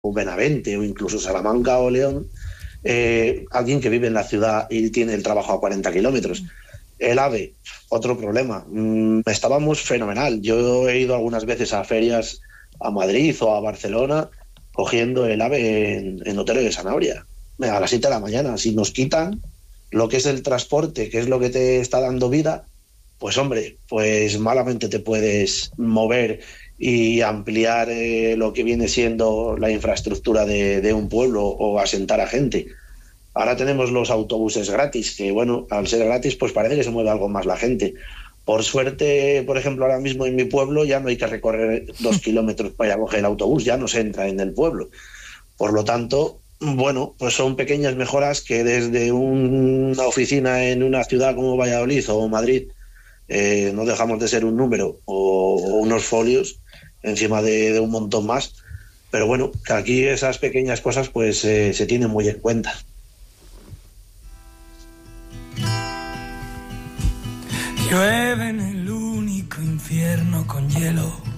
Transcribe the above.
o Benavente o incluso Salamanca o León, alguien que vive en la ciudad y tiene el trabajo a 40 kilómetros. El AVE, otro problema. Estábamos fenomenal. Yo he ido algunas veces a ferias a Madrid o a Barcelona cogiendo el AVE en hoteles de Sanabria a las 7 de la mañana. Si nos quitan lo que es el transporte, que es lo que te está dando vida, pues hombre, pues malamente te puedes mover y ampliar lo que viene siendo la infraestructura de un pueblo o asentar a gente. Ahora tenemos los autobuses gratis, que bueno, al ser gratis, pues parece que se mueve algo más la gente. Por suerte, por ejemplo, ahora mismo en mi pueblo ya no hay que recorrer 2 kilómetros para ir a coger el autobús, ya no se entra en el pueblo. Por lo tanto, bueno, pues son pequeñas mejoras que desde una oficina en una ciudad como Valladolid o Madrid no dejamos de ser un número o unos folios encima de un montón más. Pero bueno, que aquí esas pequeñas cosas pues se tienen muy en cuenta. Llueve en el único infierno con hielo